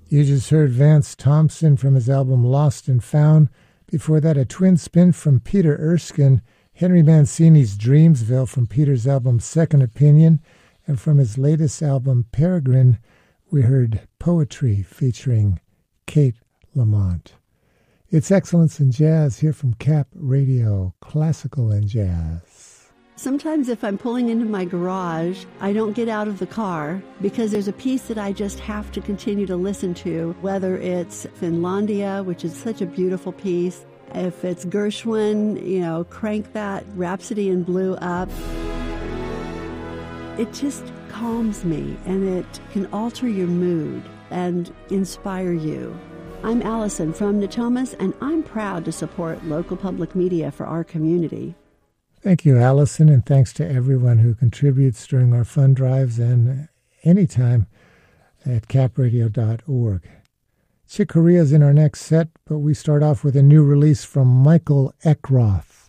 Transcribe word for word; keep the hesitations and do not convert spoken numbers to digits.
You just heard Vance Thompson from his album Lost and Found. Before that, a twin spin from Peter Erskine, Henry Mancini's Dreamsville from Peter's album Second Opinion, and from his latest album Peregrine, we heard Poetry featuring Kate Lamont. It's Excellence in Jazz here from Cap Radio, classical and jazz. Sometimes if I'm pulling into my garage, I don't get out of the car because there's a piece that I just have to continue to listen to, whether it's Finlandia, which is such a beautiful piece, if it's Gershwin, you know, crank that Rhapsody in Blue up. It just calms me, and it can alter your mood and inspire you. I'm Allison from Natomas, and I'm proud to support local public media for our community. Thank you, Allison, and thanks to everyone who contributes during our fund drives and anytime at cap radio dot org. Chick Corea is in our next set, but we start off with a new release from Michael Eckroth.